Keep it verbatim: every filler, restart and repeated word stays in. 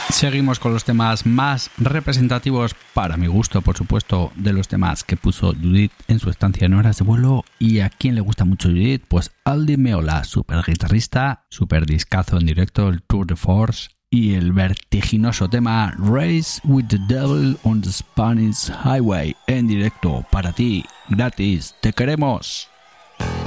Seguimos con los temas más representativos, para mi gusto, por supuesto, de los temas que puso Judith en su estancia en Horas de Vuelo. ¿Y a quién le gusta mucho Judith? Pues Aldi Meola, super guitarrista, super discazo en directo, el Tour de Force y el vertiginoso tema Race with the Devil on the Spanish Highway en directo para ti, gratis, te queremos.